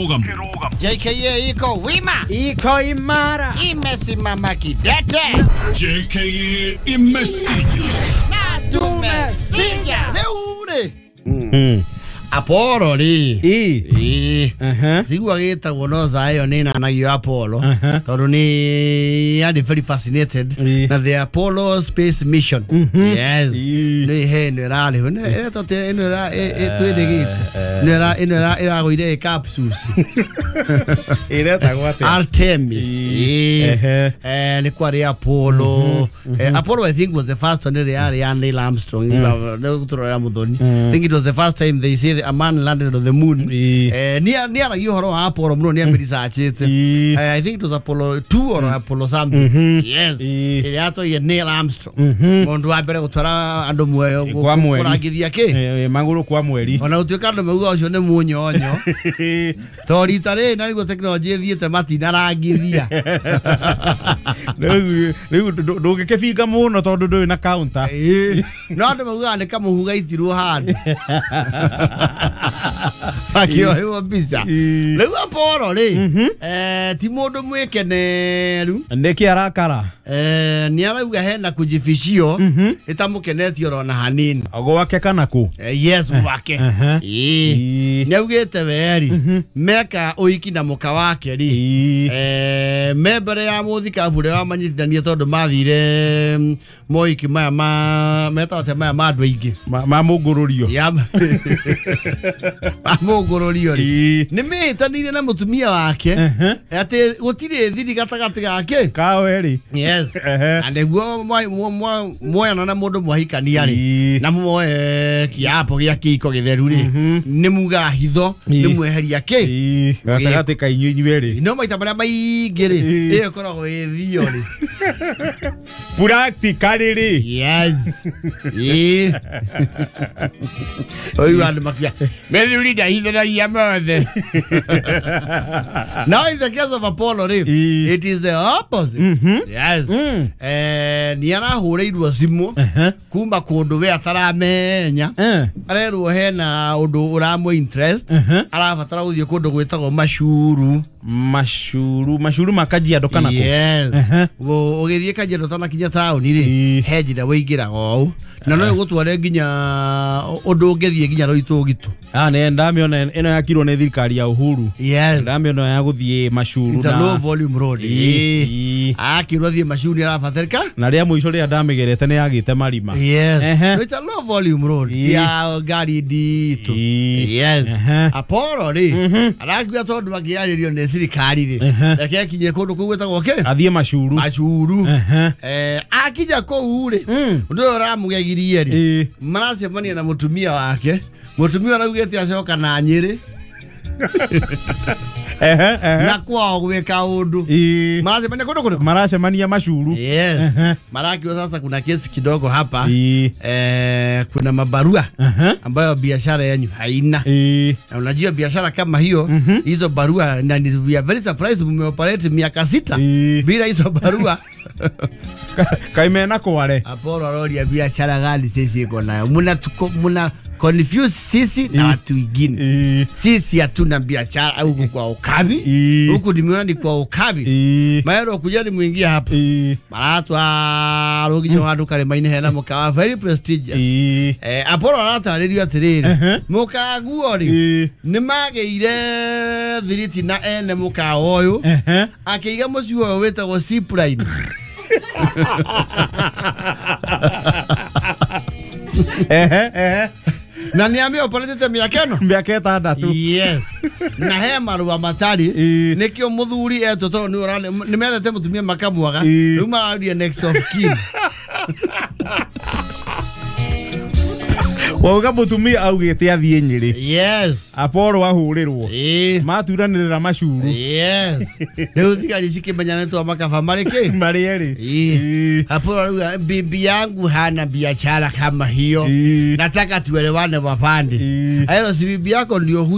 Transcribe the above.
JKA iko wima, iko imara, imesimama kidete. JKA imesija na tumesija. Leure Apollo ri Sigua gita wonoza ayo nina anagio Apollo tondu ni yadi very fascinated na the Apollo space mission. Yes ni he ni rali ne tote ni ra twede gita ni ra ira goide capsules ira tagwate Artemis ni kwa ri Apollo. Apollo I think was the first one really Neil Armstrong I think it was the first time they say a man landed on the moon. Near you horo Apollo no near research it. I think it was Apollo 2 or Apollo something. Yes. Iliato ye Neil Armstrong. Mundu wa mbere gutora andu muoyo kuragithia ki maguru kwa mweri. Ona utuika andu meuga ucio ni munyonyo. Tori tare na go technology thiete matina rangithia. Ndugikefika muno tondu ndu na counter. No andu meuga ni kamuhuga itirwo handu. Pakio hiyo bisa. Leo Apollo ri ti mundu mwikeneru ndeki arakara ni arauga hena kujificio itamukenetio rona hanini ogo wake kana ku yes wake ni augete weri meka uiki na muka wake ri membere ya muthika bure wa manyitithania tondu mathire moiki maya metote maya mandu aingi mamugururio mamugururio ni mitanire na mutumia wake ati gutire thiri gatagati gake kaweri yes andegwo moya na mundu mwahikania ri na moe kiapo gia kiko githeru ri ni muga hitho ni mweheria ki gatagati ka inyunyueri no maita bara maingiri iyo koragwo ithio ri practically ri yes oyu andu makia methuri da hitho na yamothe. Now in the case of Apollo it is the opposite. Yes ni arahureirwo simu kuma kundu we ataramenya arerwo hena undu uramo interest arabatara guthie kundu gwitagwo mashuru makaji adokana ko yes ugithie kajiado tana kinya town ri hejira wingira go na no gutware ginya undu ungithie ginya roito gitu ne ndamiona eno yakirwo ne thirikari ya Uhuru yes ndamiona ya guthie mashuru na it's a low volume road akirwo thie mashuru arabatarika na ria muico ria ndamigerete ne yagite marima yes it's a low volume road ya gari ditu yes Apollo ri arakwia tondu magiaririo ne sirikari ri reke kinye kundu kugwetagwo ke athie mashuru akija ko uri ndio ramugegirie ri maracemania na mutumia wake mutumia araugete acoka na Nyeri na kwao gweka undu maracemania kundu maracemania mashuru yes marakiwa sasa kuna kesi kidogo hapa kuna mabarua ambayo biashara yenu haina na unajua biashara kama hiyo hizo barua na we are very surprised mumeoperate miaka 6 bila hizo barua kaimena kware Apollo roria biashara gani sisi iko nayo muna confuse sisi na watu wengine sisi hatuna biashara huku kwa ukabi huku nimeona kwa ukabi maero kujani muingia hapa maratu aroginyo wadu kale maine hena mukawa very prestigious Apollo aratarerio atiriri mukaguo ri nimageire thiriti na ene mukawa uyu akiiga mucio wetagwo Zipline na niambia operate miaka tatu yes na he marua matari nikio muthuri etoto ni urane ni methete mutumia makamuaga ruma aria next of kin wauga mutumia augite athie Nyeri yes Apollo ahurirwo maturanirira mashuru yes leo thigari cikimenya twa makaba mariki marieri Apollo bibi yangu hana biashara kama hiyo nataka tuelewane wapande ayo si bibi yako ndio